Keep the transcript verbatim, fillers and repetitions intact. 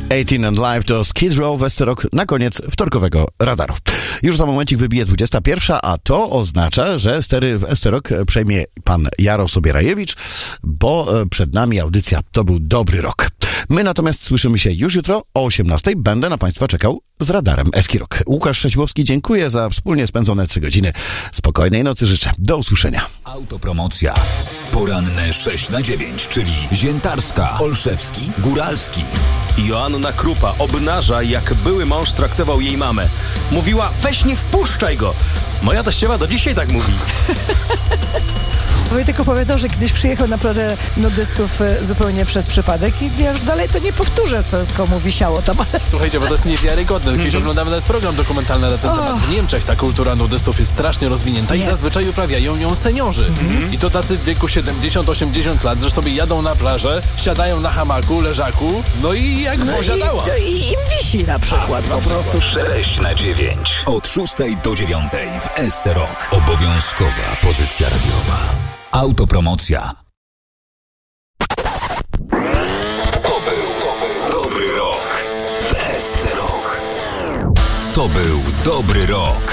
eighteen and Live to Skid Row, West Rock na koniec wtorkowego radaru. Już za momencik wybije dwudziesta pierwsza, a to oznacza, że stery w West Rock przejmie pan Jaro Sobierajewicz, bo przed nami audycja To był dobry rok. My natomiast słyszymy się już jutro o osiemnastej. Będę na państwa czekał z radarem Eskirok. Łukasz Szczeciłowski, dziękuję za wspólnie spędzone trzy godziny. Spokojnej nocy życzę. Do usłyszenia. Autopromocja. Poranne sześć na dziewięć, czyli Ziętarska, Olszewski, Góralski. Joanna Krupa obnaża, jak były mąż traktował jej mamę. Mówiła, weź nie wpuszczaj go. Moja teściowa do dzisiaj tak mówi. Wojtek opowiadał, że kiedyś przyjechał na plażę nudystów zupełnie przez przypadek i ja już dalej to nie powtórzę, co komu wisiało tam. Ale... Słuchajcie, bo to jest niewiarygodne. Kiedyś mm-hmm. oglądamy nawet program dokumentalny na ten oh. temat. W Niemczech ta kultura nudystów jest strasznie rozwinięta yes. i zazwyczaj uprawiają ją seniorzy. Mm-hmm. I to tacy w wieku siedemdziesiąt osiemdziesiąt lat, że sobie jadą na plażę, siadają na hamaku, leżaku, no i jak no posiadała. I, i im wisi na przykład po prostu. sześć na dziewięć. Od szóstej do dziewiątej w S C Rock. Obowiązkowa pozycja radiowa. Autopromocja. To był, to był dobry rok w S C Rock. To był dobry rok.